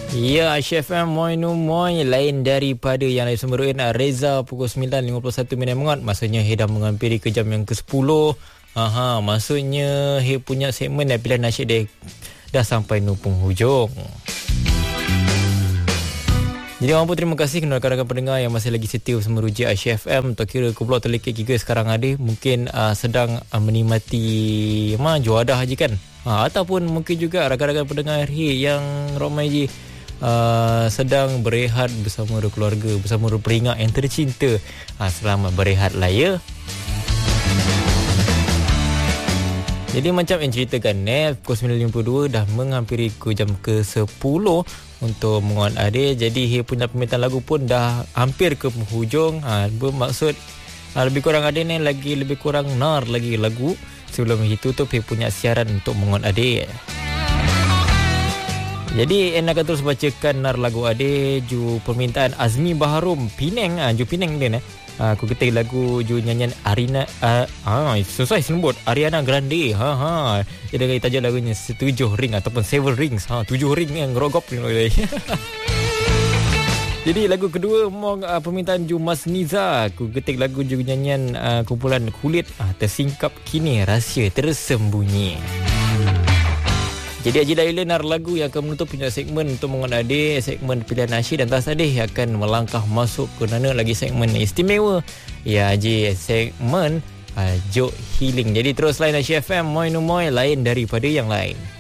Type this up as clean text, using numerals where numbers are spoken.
Ya, HFM Moi No Moi, lain daripada yang lain semeruin. Reza pukul 9.51 mengat. Maksudnya He dah menghampiri ke jam yang ke-10. Maksudnya He punya segmen pilihan nasyid dia dah sampai nu penghujung. Jadi orang pun terima kasih kepada rakan-rakan pendengar yang masih lagi setia merujuk HFM. Tak kira ke Pulau Telekek Giga sekarang ada, mungkin sedang menikmati juadah je kan. Ataupun mungkin juga rakan-rakan pendengar yang ramai je sedang berehat bersama keluarga, bersama peringat yang tercinta. Selamat berehat lah ya. Jadi macam yang ceritakan pukul 9.52 dah menghampiri ke jam ke-10 untuk menguat adik. Jadi He punya permintaan lagu pun dah hampir ke penghujung. Bermaksud lebih kurang adik ni lagi lebih kurang nar lagi lagu sebelum itu tu He punya siaran untuk menguat adik. Jadi En akan terus bacakan nar lagu adik ju permintaan Azmi Baharum Penang, ju Penang dia aku ketik lagu ju nyanyian Arina susah sebut Ariana Grande. Dia dengan tajuk lagunya 7 ring ataupun 7 rings. 7 ring yang rogop ni. Jadi lagu kedua permintaan ju Mas Niza. Aku ketik lagu ju nyanyian kumpulan Kulit Tersingkap Kini Rahsia Tersembunyi. Jadi Haji Laila nar lagu yang akan menutup punya segmen untuk menguat adik, segmen pilihan nasyid, dan tas adik akan melangkah masuk ke mana lagi segmen istimewa. Ya Haji, segmen Jok Healing. Jadi terus lain HFM Moi No Moi, lain daripada yang lain.